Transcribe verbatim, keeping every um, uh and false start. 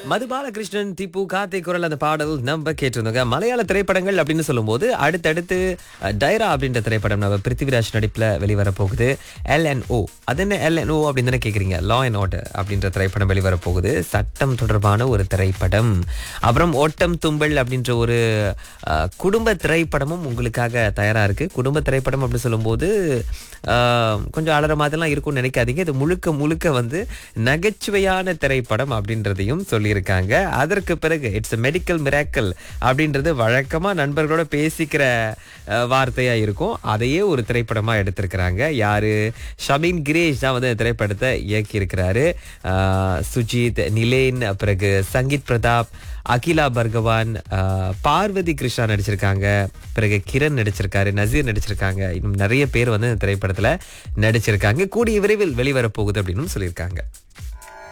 மது பாலகிருஷ்ணன், திப்பு, கார்த்திக் குரல் அந்த பாடல் நம்ம கேட்டிருந்தோங்க. மலையாள திரைப்படங்கள் அப்படின்னு சொல்லும்போது அடுத்தடுத்து அஹ், டைரா அப்படின்ற திரைப்படம் நம்ம பிருத்திவிராஜ் நடிப்புல வெளிவர போகுது. எல்என்ஓ அது என்ன எல்என்ஓ அப்படின்னு தானே கேக்குறீங்க. லா அண்ட் ஆர்டர் அப்படின்ற திரைப்படம் வெளிவர போகுது. சட்டம் தொடர்பான ஒரு திரைப்படம். அப்புறம் ஓட்டம் தும்பல் அப்படின்ற ஒரு அஹ், குடும்ப திரைப்படமும் உங்களுக்காக தயாரா இருக்கு. குடும்ப திரைப்படம் அப்படின்னு சொல்லும்போது அஹ், கொஞ்சம் அலற மாதிரிலாம் இருக்கும்னு நினைக்காதீங்க. இது முழுக்க முழுக்க வந்து நகைச்சுவையான திரைப்படம் அப்படின்றதையும் சொல்லியிருக்காங்க. அதற்கு பிறகு இட்ஸ் மெடிக்கல் மிராக்கல் அப்படின்றது வழக்கமா நண்பர்களோட பேசிக்கிற அஹ், வார்த்தையா இருக்கும். அதையே ஒரு திரைப்படமா எடுத்திருக்கிறாங்க. யாரு? ஷமீன் கிரேஷ் தான் வந்து இந்த திரைப்படத்தை இயக்கி இருக்கிறாரு. சுஜித், நிலேன், பிறகு சங்கீத் பிரதாப், அகிலா பர்கவான், அஹ், பார்வதி கிருஷ்ணா நடிச்சிருக்காங்க. பிறகு கிரண் நடிச்சிருக்காரு, நசீர் நடிச்சிருக்காங்க. இன்னும் நிறைய பேர் வந்து இந்த திரைப்படத்துல நடிச்சிருக்காங்க. கூடிய விரைவில் வெளிவர போகுது அப்படின்னு சொல்லியிருக்காங்க.